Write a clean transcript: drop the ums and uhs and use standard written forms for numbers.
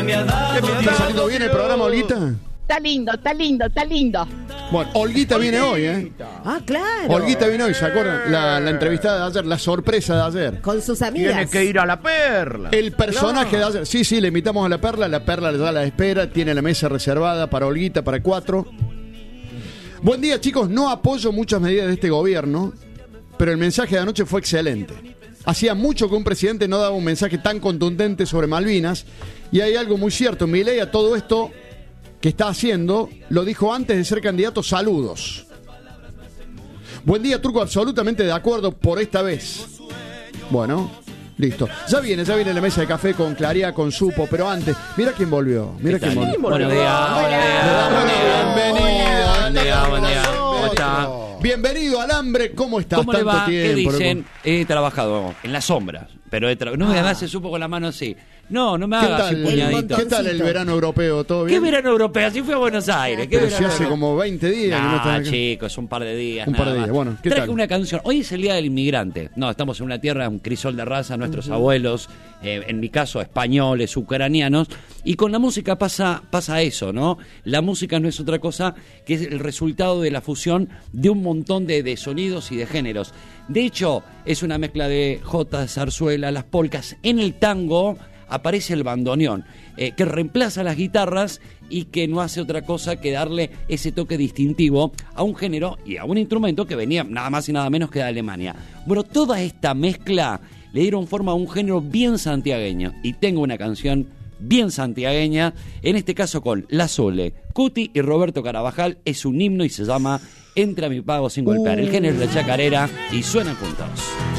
¿Está saliendo bien el programa, Olguita? Está lindo, está lindo, está lindo. Bueno, Olguita viene hoy, ¿eh? Ah, claro. Olguita viene hoy, ¿se acuerdan? La entrevistada de ayer, la sorpresa de ayer. Con sus amigas. Tiene que ir a la Perla. El personaje de ayer. Sí, le invitamos a la Perla le da la espera, tiene la mesa reservada para Olguita, para 4. Buen día, chicos, no apoyo muchas medidas de este gobierno, pero el mensaje de anoche fue excelente. Hacía mucho que un presidente no daba un mensaje tan contundente sobre Malvinas, y hay algo muy cierto, Milei a todo esto que está haciendo, lo dijo antes de ser candidato. Saludos. Buen día, Turco, absolutamente de acuerdo por esta vez. Bueno, listo. Ya viene la mesa de café con Claría, con Supo, pero antes, mira quién volvió. Buenos días. ¿Cómo está? Bienvenido al hambre, ¿cómo estás? ¿Cómo le va? Tiempo, ¿Qué dicen? He trabajado en las sombras, pero no me hagas Supo con la mano así. No me hagas así puñadito. ¿Qué tal el verano europeo? ¿Todo bien? ¿Qué verano europeo? Así fui a Buenos Aires. Pero si hace como 20 días que no están acá. Chicos, un par de días. Un par de días, bueno, ¿qué Traje tal? una canción. Hoy es el Día del Inmigrante. No, estamos en una tierra, un crisol de raza, nuestros abuelos, en mi caso, españoles, ucranianos. Y con la música pasa eso, ¿no? La música no es otra cosa que es el resultado de la fusión de un montón de sonidos y de géneros. De hecho, es una mezcla de jotas, zarzuela, las polcas. En el tango aparece el bandoneón, que reemplaza las guitarras y que no hace otra cosa que darle ese toque distintivo a un género y a un instrumento que venía nada más y nada menos que de Alemania. Bueno, toda esta mezcla le dieron forma a un género bien santiagueño, y tengo una canción bien santiagueña, en este caso con La Sole, Cuti y Roberto Carabajal. Es un himno y se llama Entra mi pago sin golpear. El género es la chacarera y suenan juntos.